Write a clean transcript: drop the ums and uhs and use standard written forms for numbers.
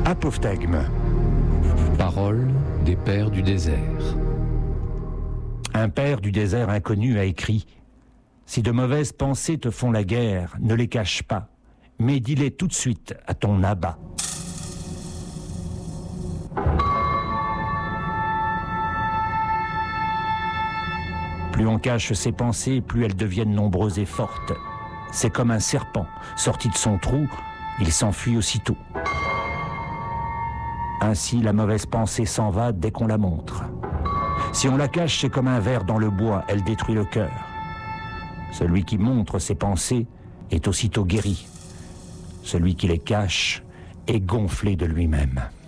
Apophthegme. Paroles des pères du désert. Un père du désert inconnu a écrit « Si de mauvaises pensées te font la guerre, ne les cache pas, mais dis-les tout de suite à ton abat. » Plus on cache ses pensées, plus elles deviennent nombreuses et fortes. C'est comme un serpent, sorti de son trou, il s'enfuit aussitôt. Ainsi, la mauvaise pensée s'en va dès qu'on la montre. Si on la cache, c'est comme un ver dans le bois, elle détruit le cœur. Celui qui montre ses pensées est aussitôt guéri. Celui qui les cache est gonflé de lui-même.